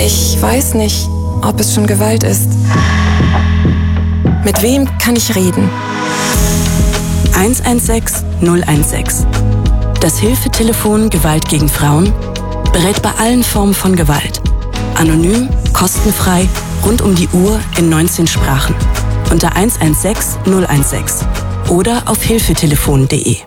Ich weiß nicht, ob es schon Gewalt ist. Mit wem kann ich reden? 116 016. Das Hilfetelefon Gewalt gegen Frauen berät bei allen Formen von Gewalt. Anonym, kostenfrei, rund um die Uhr in 19 Sprachen. Unter 116 016 oder auf hilfetelefon.de.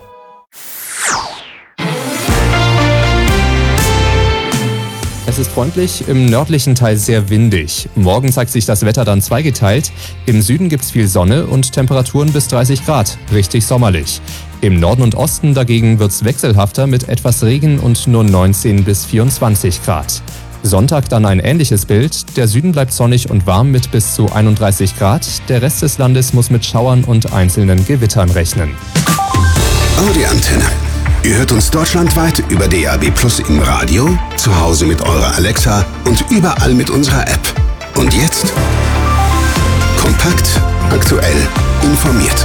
Es ist freundlich, im nördlichen Teil sehr windig. Morgen zeigt sich das Wetter dann zweigeteilt. Im Süden gibt's viel Sonne und Temperaturen bis 30 Grad. Richtig sommerlich. Im Norden und Osten dagegen wird's wechselhafter mit etwas Regen und nur 19 bis 24 Grad. Sonntag dann ein ähnliches Bild. Der Süden bleibt sonnig und warm mit bis zu 31 Grad. Der Rest des Landes muss mit Schauern und einzelnen Gewittern rechnen. Audi Antenne. Ihr hört uns deutschlandweit über DAB+ im Radio, zu Hause mit eurer Alexa und überall mit unserer App. Und jetzt? Kompakt, aktuell, informiert.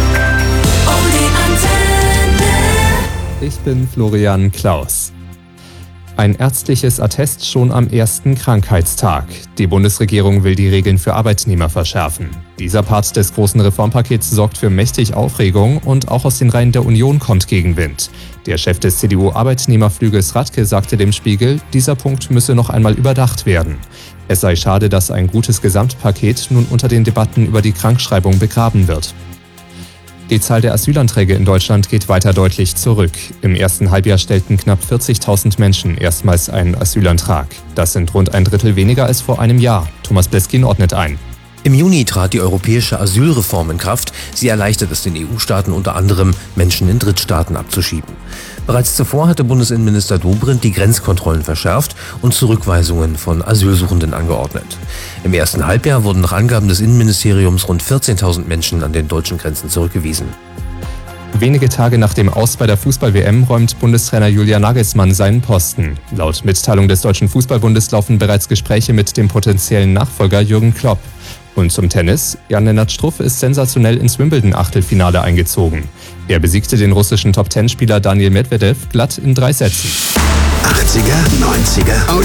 Ich bin Florian Klaus. Ein ärztliches Attest schon am ersten Krankheitstag. Die Bundesregierung will die Regeln für Arbeitnehmer verschärfen. Dieser Part des großen Reformpakets sorgt für mächtig Aufregung und auch aus den Reihen der Union kommt Gegenwind. Der Chef des CDU-Arbeitnehmerflügels Radke sagte dem Spiegel, dieser Punkt müsse noch einmal überdacht werden. Es sei schade, dass ein gutes Gesamtpaket nun unter den Debatten über die Krankschreibung begraben wird. Die Zahl der Asylanträge in Deutschland geht weiter deutlich zurück. Im ersten Halbjahr stellten knapp 40.000 Menschen erstmals einen Asylantrag. Das sind rund ein Drittel weniger als vor einem Jahr. Thomas Bleskin ordnet ein. Im Juni trat die europäische Asylreform in Kraft. Sie erleichtert es den EU-Staaten unter anderem, Menschen in Drittstaaten abzuschieben. Bereits zuvor hatte Bundesinnenminister Dobrindt die Grenzkontrollen verschärft und Zurückweisungen von Asylsuchenden angeordnet. Im ersten Halbjahr wurden nach Angaben des Innenministeriums rund 14.000 Menschen an den deutschen Grenzen zurückgewiesen. Wenige Tage nach dem Aus bei der Fußball-WM räumt Bundestrainer Julian Nagelsmann seinen Posten. Laut Mitteilung des Deutschen Fußballbundes laufen bereits Gespräche mit dem potenziellen Nachfolger Jürgen Klopp. Und zum Tennis. Jan-Lennart Struff ist sensationell ins Wimbledon-Achtelfinale eingezogen. Er besiegte den russischen Top-10-Spieler Daniil Medvedev glatt in 3 Sätzen. 80er, 90er, Audi